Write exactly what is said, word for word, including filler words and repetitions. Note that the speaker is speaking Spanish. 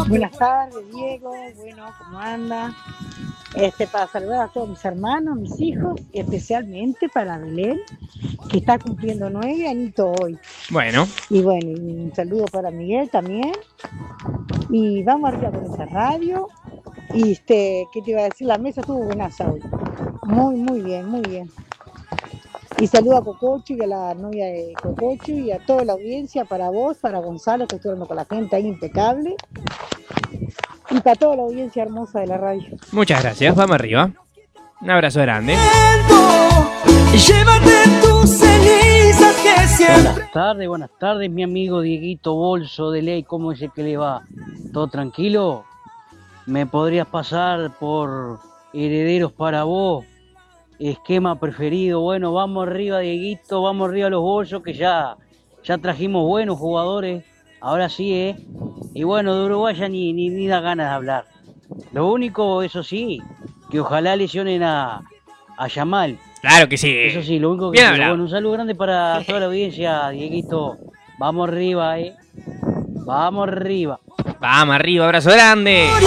Buenas tardes, Diego. Bueno, ¿cómo anda? Este, para saludar a todos mis hermanos, mis hijos, y especialmente para Belén, que está cumpliendo nueve añitos hoy. Bueno, Y bueno, y un saludo para Miguel también. Y vamos arriba con esa radio. Y este, ¿qué te iba a decir? La mesa estuvo buenaza hoy. Muy, muy bien, muy bien. Y saludo a Cococho y a la novia de Cococho y a toda la audiencia, para vos, para Gonzalo, que estoy hablando con la gente ahí impecable. Y para toda la audiencia hermosa de la radio. muchas gracias, vamos arriba. Un abrazo grande. Llévate tus cenizas que siempre. Buenas tardes, buenas tardes, mi amigo Dieguito Bolso de Ley, ¿cómo dice que le va? ¿Todo tranquilo? ¿Me podrías pasar por Herederos para vos? Esquema preferido. Bueno, vamos arriba, Dieguito, vamos arriba los bolsos, que ya, ya trajimos buenos jugadores. Ahora sí, ¿eh? Y bueno, de Uruguay ya ni, ni, ni da ganas de hablar. Lo único, eso sí, que ojalá lesionen a, a Yamal. Claro que sí. Eso sí, lo único que Bien quiero. hablado. Bueno, un saludo grande para toda la audiencia, Dieguito. Vamos arriba, ¿eh? Vamos arriba. Vamos arriba, abrazo grande.